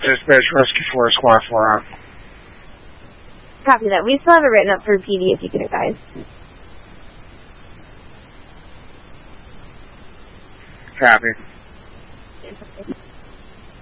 Dispatch Rescue 4, Squad 4 out. Copy that. We still have it written up for PD if you can advise. Copy.